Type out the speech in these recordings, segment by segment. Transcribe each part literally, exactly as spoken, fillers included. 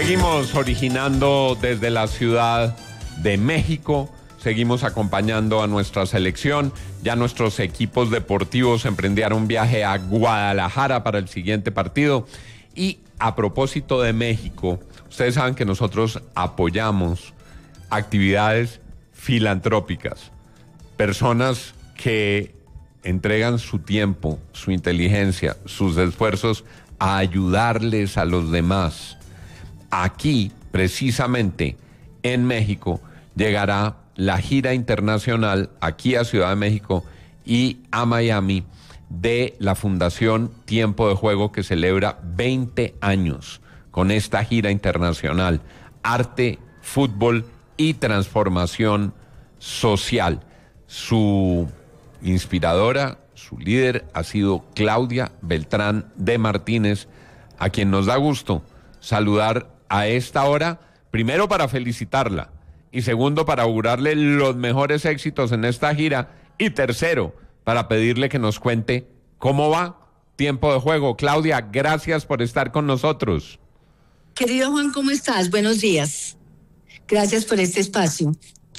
Seguimos originando desde la Ciudad de México, seguimos acompañando a nuestra selección. Ya nuestros equipos deportivos emprendieron un viaje a Guadalajara para el siguiente partido. Y a propósito de México, ustedes saben que nosotros apoyamos actividades filantrópicas, personas que entregan su tiempo, su inteligencia, sus esfuerzos a ayudarles a los demás. Aquí, precisamente, en México, llegará la gira internacional aquí a Ciudad de México y a Miami de la Fundación Tiempo de Juego, que celebra veinte años con esta gira internacional, arte, fútbol y transformación social. Su inspiradora, su líder ha sido Claudia Beltrán de Martínez, a quien nos da gusto saludar a esta hora, primero para felicitarla y segundo para augurarle los mejores éxitos en esta gira y tercero para pedirle que nos cuente cómo va Tiempo de Juego. Claudia, gracias por estar con nosotros. Querido Juan, ¿cómo estás? Buenos días. Gracias por este espacio.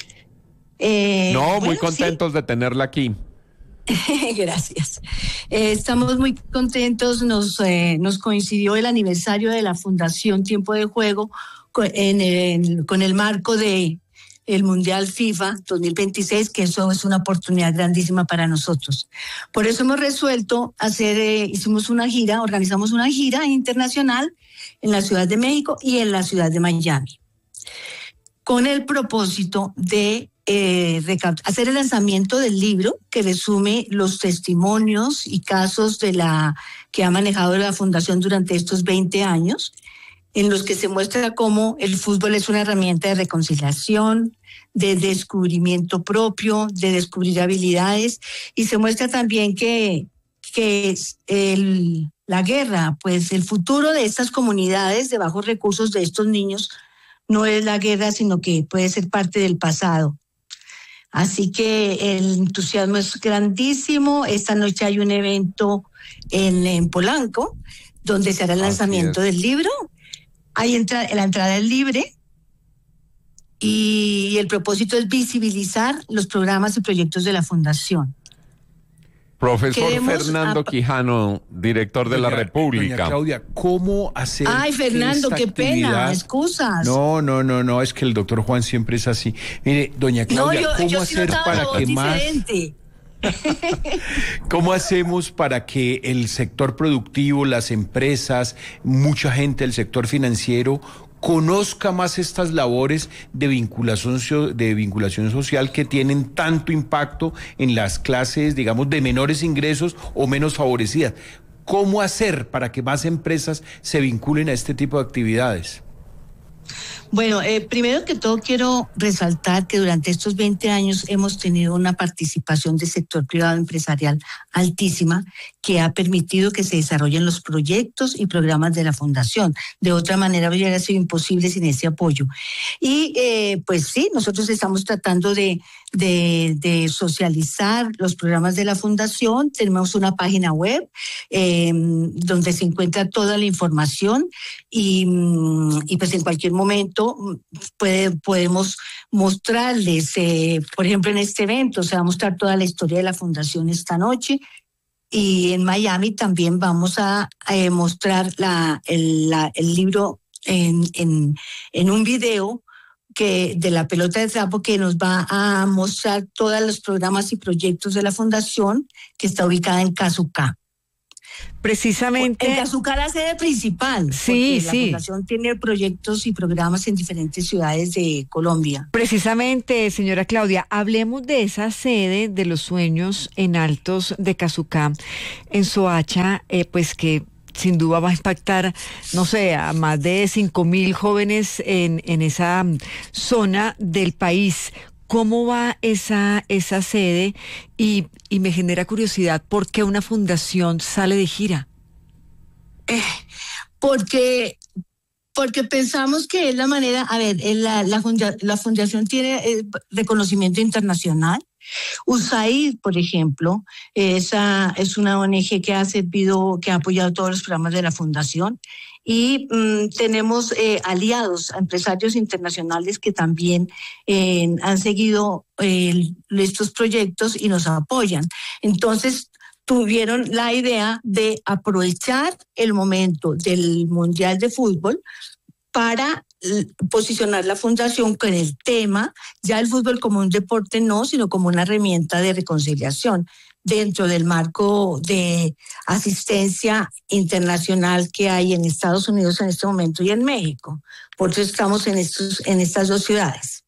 Eh, no, bueno, muy contentos sí. de tenerla aquí. Gracias. Eh, estamos muy contentos. Nos, eh, nos coincidió el aniversario de la Fundación Tiempo de Juego con, en el, con el marco de el Mundial FIFA dos mil veintiséis, que eso es una oportunidad grandísima para nosotros. Por eso hemos resuelto hacer, eh, hicimos una gira, organizamos una gira internacional en la Ciudad de México y en la Ciudad de Miami, con el propósito de Eh, hacer el lanzamiento del libro que resume los testimonios y casos de la que ha manejado la Fundación durante estos veinte años, en los que se muestra cómo el fútbol es una herramienta de reconciliación, de descubrimiento propio, de descubrir habilidades, y se muestra también que, que el, la guerra, pues el futuro de estas comunidades de bajos recursos, de estos niños, no es la guerra, sino que puede ser parte del pasado. Así que el entusiasmo es grandísimo. Esta noche hay un evento en, en Polanco, donde se hará el lanzamiento del libro. Hay entra, la entrada es libre y el propósito es visibilizar los programas y proyectos de la Fundación. Profesor Fernando a... Quijano, director de doña, la República. Doña Claudia, ¿cómo hacer? Ay, Fernando, qué actividad... pena, excusas. No, no, no, no, es que el doctor Juan siempre es así. Mire, doña Claudia, no, yo, ¿cómo yo hacer sí para que más? ¿Cómo hacemos para que el sector productivo, las empresas, mucha gente del sector financiero conozca más estas labores de vinculación, de vinculación social que tienen tanto impacto en las clases, digamos, de menores ingresos o menos favorecidas? ¿Cómo hacer para que más empresas se vinculen a este tipo de actividades? Bueno, eh, primero que todo quiero resaltar que durante estos veinte años hemos tenido una participación del sector privado empresarial altísima, que ha permitido que se desarrollen los proyectos y programas de la Fundación. De otra manera hubiera sido imposible sin ese apoyo. Y eh, pues sí, nosotros estamos tratando de, de, de socializar los programas de la Fundación. Tenemos una página web eh, donde se encuentra toda la información y, y pues en cualquier momento puede, podemos mostrarles, eh, por ejemplo en este evento se va a mostrar toda la historia de la Fundación esta noche. Y en Miami también vamos a eh, mostrar la, el, la, el libro en, en, en un video que, de la pelota de trapo, que nos va a mostrar todos los programas y proyectos de la Fundación, que está ubicada en Casucá. Precisamente. En Casucá, la sede principal. Sí, la sí. Fundación tiene proyectos y programas en diferentes ciudades de Colombia. Precisamente, señora Claudia, hablemos de esa sede de los sueños en Altos de Casucá, en Soacha, eh, pues que sin duda va a impactar, no sé, a más de cinco mil jóvenes en, en esa zona del país. ¿Cómo va esa, esa sede? Y, y me genera curiosidad, ¿por qué una fundación sale de gira? Eh, porque, porque pensamos que es la manera, a ver, la, la, funda, la fundación tiene eh, reconocimiento internacional. U S A I D, por ejemplo, esa es una O N G que ha servido, que ha apoyado todos los programas de la fundación. y mm, tenemos eh, aliados, empresarios internacionales que también eh, han seguido eh, estos proyectos y nos apoyan. Entonces, tuvieron la idea de aprovechar el momento del Mundial de Fútbol para posicionar la fundación con el tema, ya el fútbol como un deporte no, sino como una herramienta de reconciliación dentro del marco de asistencia internacional que hay en Estados Unidos en este momento y en México. Por eso estamos en, estos, en estas dos ciudades.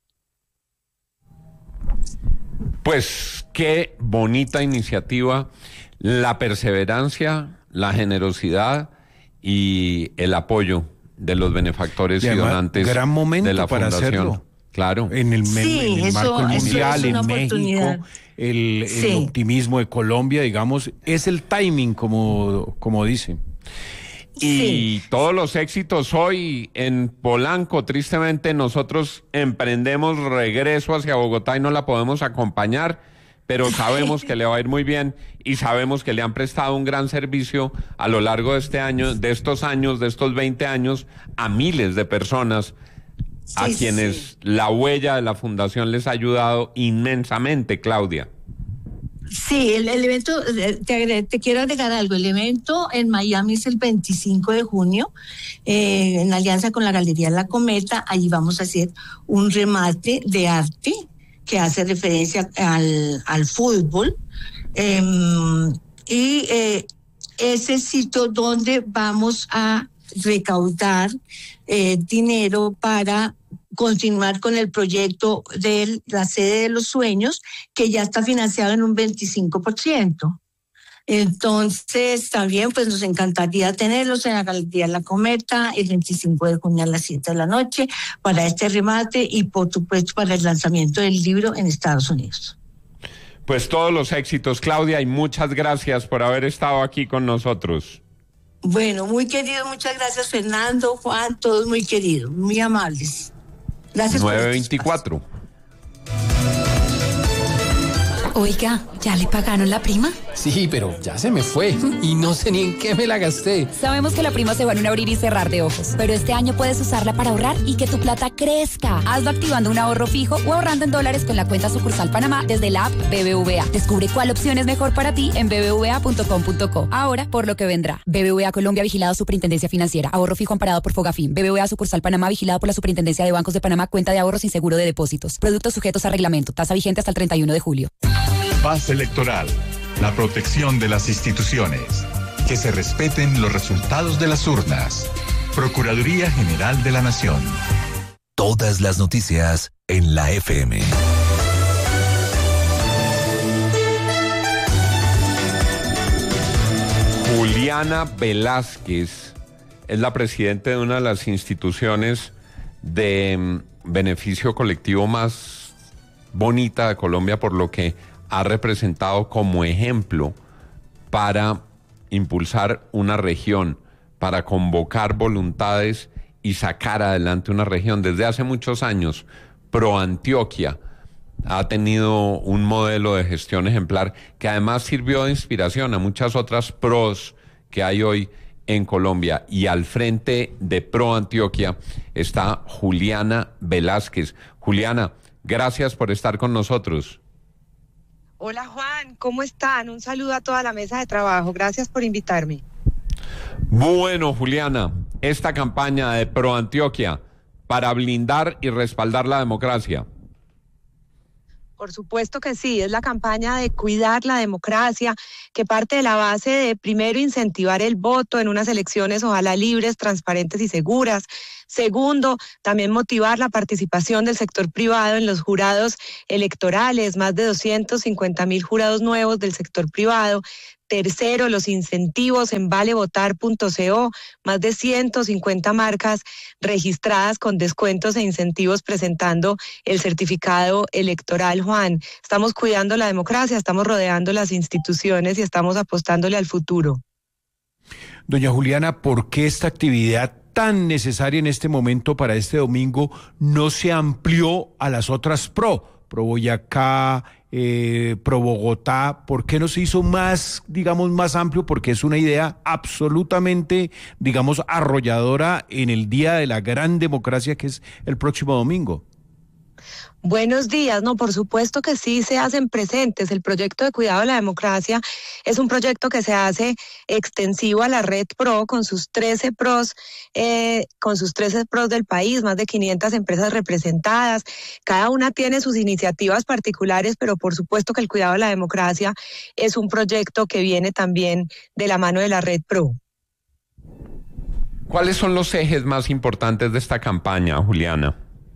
Pues qué bonita iniciativa, la perseverancia, la generosidad y el apoyo de los benefactores y, y donantes gran momento de la para fundación. Hacerlo. Claro. En el, sí, en el eso, marco del mundial, en México, el, sí. el optimismo de Colombia, digamos, es el timing, como, como dicen. Y sí. todos los éxitos hoy en Polanco. Tristemente nosotros emprendemos regreso hacia Bogotá y no la podemos acompañar, pero sabemos que le va a ir muy bien y sabemos que le han prestado un gran servicio a lo largo de este año, de estos años, de estos veinte años, a miles de personas sí, a quienes sí. la huella de la fundación les ha ayudado inmensamente, Claudia. Sí, el, el evento, te, te quiero agregar algo, el evento en Miami es el veinticinco de junio, eh, en alianza con la Galería La Cometa. Allí vamos a hacer un remate de arte que hace referencia al, al fútbol, eh, y eh, ese sitio donde vamos a recaudar eh, dinero para continuar con el proyecto de la sede de los sueños, que ya está financiado en un veinticinco por ciento. Entonces, también pues nos encantaría tenerlos en la Galería La Cometa el veinticinco de junio a las siete de la noche para este remate y por supuesto para el lanzamiento del libro en Estados Unidos. Pues todos los éxitos, Claudia, y muchas gracias por haber estado aquí con nosotros. Bueno, muy querido, muchas gracias Fernando, Juan, todos muy queridos, muy amables. Gracias. nueve veinticuatro. Oiga, ¿ya le pagaron la prima? Sí, pero ya se me fue y no sé ni en qué me la gasté. Sabemos que la prima se va en un abrir y cerrar de ojos, pero este año puedes usarla para ahorrar y que tu plata crezca. Hazlo activando un ahorro fijo o ahorrando en dólares con la cuenta sucursal Panamá desde la app B B V A. Descubre cuál opción es mejor para ti en b b v a punto com punto co. Ahora, por lo que vendrá. B B V A Colombia, vigilado Superintendencia Financiera. Ahorro fijo amparado por Fogafín. B B V A sucursal Panamá, vigilado por la Superintendencia de Bancos de Panamá. Cuenta de ahorro sin seguro de depósitos. Productos sujetos a reglamento. Tasa vigente hasta el treinta y uno de julio. Paz electoral. La protección de las instituciones. Que se respeten los resultados de las urnas. Procuraduría General de la Nación. Todas las noticias en la F M. Juliana Velázquez es la presidenta de una de las instituciones de beneficio colectivo más bonita de Colombia, por lo que ha representado como ejemplo para impulsar una región, para convocar voluntades y sacar adelante una región. Desde hace muchos años, ProAntioquia ha tenido un modelo de gestión ejemplar que además sirvió de inspiración a muchas otras pros que hay hoy en Colombia. Y al frente de ProAntioquia está Juliana Velázquez. Juliana, gracias por estar con nosotros. Hola Juan, ¿cómo están? Un saludo a toda la mesa de trabajo. Gracias por invitarme. Bueno, Juliana, esta campaña de ProAntioquia para blindar y respaldar la democracia. Por supuesto que sí, es la campaña de cuidar la democracia, que parte de la base de primero incentivar el voto en unas elecciones ojalá libres, transparentes y seguras. Segundo, también motivar la participación del sector privado en los jurados electorales, más de doscientos cincuenta mil jurados nuevos del sector privado. Tercero, los incentivos en vale votar punto co, más de ciento cincuenta marcas registradas con descuentos e incentivos presentando el certificado electoral, Juan. Estamos cuidando la democracia, estamos rodeando las instituciones y estamos apostándole al futuro. Doña Juliana, ¿por qué esta actividad tan necesaria en este momento para este domingo no se amplió a las otras pro? Pro Boyacá, eh, Pro Bogotá, ¿por qué no se hizo más, digamos, más amplio? Porque es una idea absolutamente, digamos, arrolladora en el día de la gran democracia que es el próximo domingo. Buenos días, no, por supuesto que sí se hacen presentes. El proyecto de cuidado de la democracia es un proyecto que se hace extensivo a la red PRO con sus trece PROs, eh, con sus trece PROs del país, más de quinientas empresas representadas. Cada una tiene sus iniciativas particulares, pero por supuesto que el cuidado de la democracia es un proyecto que viene también de la mano de la red PRO. ¿Cuáles son los ejes más importantes de esta campaña, Juliana?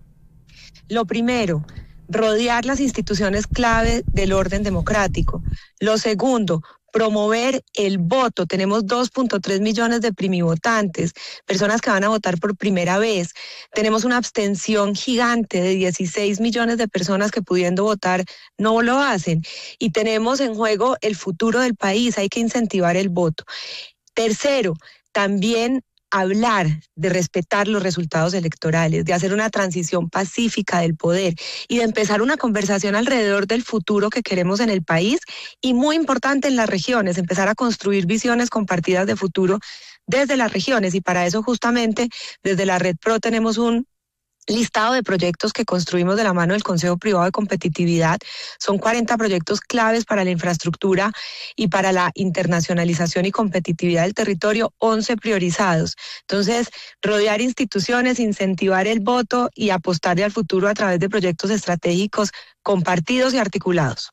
Lo primero, rodear las instituciones clave del orden democrático. Lo segundo, promover el voto. Tenemos dos punto tres millones de primivotantes, personas que van a votar por primera vez. Tenemos una abstención gigante de dieciséis millones de personas que pudiendo votar no lo hacen. Y tenemos en juego el futuro del país, hay que incentivar el voto. Tercero, también hablar de respetar los resultados electorales, de hacer una transición pacífica del poder y de empezar una conversación alrededor del futuro que queremos en el país y, muy importante, en las regiones, empezar a construir visiones compartidas de futuro desde las regiones. Y para eso, justamente, desde la Red PRO tenemos un listado de proyectos que construimos de la mano del Consejo Privado de Competitividad. Son cuarenta proyectos claves para la infraestructura y para la internacionalización y competitividad del territorio, once priorizados. Entonces, rodear instituciones, incentivar el voto y apostarle al futuro a través de proyectos estratégicos compartidos y articulados.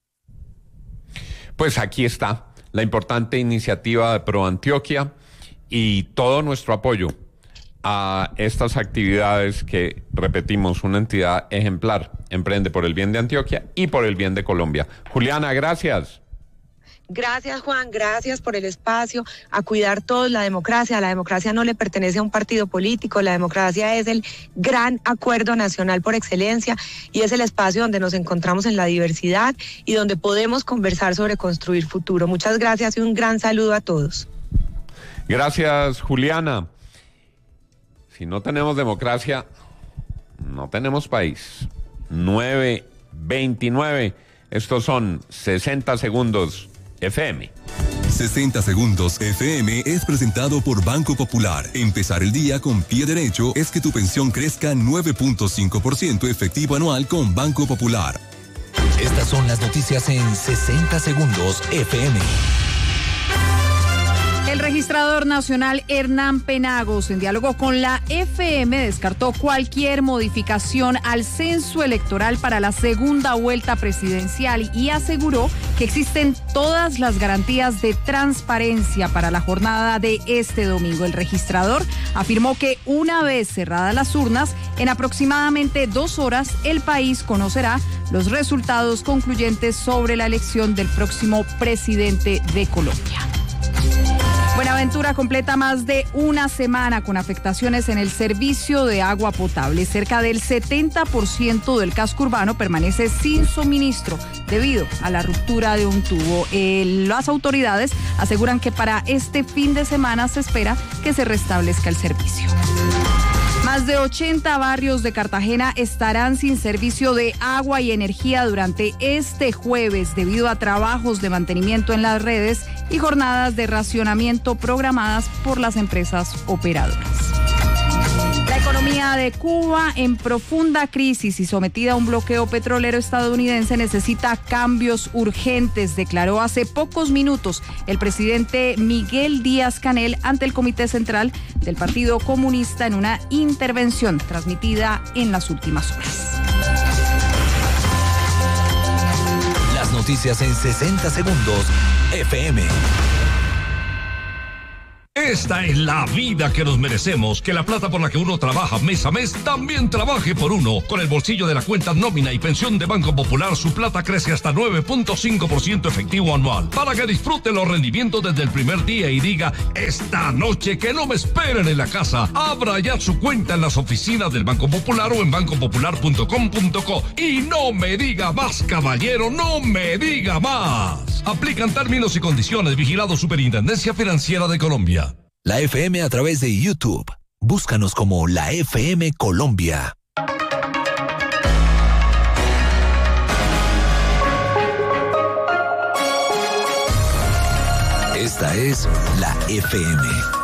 Pues aquí está la importante iniciativa de Pro Antioquia y todo nuestro apoyo a estas actividades que, repetimos, una entidad ejemplar emprende por el bien de Antioquia y por el bien de Colombia. Juliana, gracias. Gracias, Juan, gracias por el espacio, a cuidar todos la democracia. La democracia no le pertenece a un partido político, la democracia es el gran acuerdo nacional por excelencia y es el espacio donde nos encontramos en la diversidad y donde podemos conversar sobre construir futuro. Muchas gracias y un gran saludo a todos. Gracias, Juliana. Si no tenemos democracia, no tenemos país. nueve veintinueve. Estos son sesenta segundos F M. sesenta segundos F M es presentado por Banco Popular. Empezar el día con pie derecho es que tu pensión crezca nueve punto cinco por ciento efectivo anual con Banco Popular. Estas son las noticias en sesenta segundos F M. El registrador nacional Hernán Penagos, en diálogo con la F M, descartó cualquier modificación al censo electoral para la segunda vuelta presidencial y aseguró que existen todas las garantías de transparencia para la jornada de este domingo. El registrador afirmó que una vez cerradas las urnas, en aproximadamente dos horas, el país conocerá los resultados concluyentes sobre la elección del próximo presidente de Colombia. Buenaventura completa más de una semana con afectaciones en el servicio de agua potable. Cerca del setenta por ciento del casco urbano permanece sin suministro debido a la ruptura de un tubo. Eh, las autoridades aseguran que para este fin de semana se espera que se restablezca el servicio. Más de ochenta barrios de Cartagena estarán sin servicio de agua y energía durante este jueves debido a trabajos de mantenimiento en las redes y jornadas de racionamiento programadas por las empresas operadoras. La economía de Cuba, en profunda crisis y sometida a un bloqueo petrolero estadounidense, necesita cambios urgentes, declaró hace pocos minutos el presidente Miguel Díaz-Canel ante el Comité Central del Partido Comunista en una intervención transmitida en las últimas horas. Las noticias en sesenta segundos F M. Esta es la vida que nos merecemos, que la plata por la que uno trabaja mes a mes también trabaje por uno. Con el bolsillo de la cuenta nómina y pensión de Banco Popular, su plata crece hasta nueve punto cinco por ciento efectivo anual. Para que disfrute los rendimientos desde el primer día y diga, esta noche que no me esperen en la casa. Abra ya su cuenta en las oficinas del Banco Popular o en banco popular punto com punto co. Y no me diga más, caballero, no me diga más. Aplican términos y condiciones. Vigilado Superintendencia Financiera de Colombia. La F M a través de YouTube. Búscanos como la F M Colombia. Esta es la F M.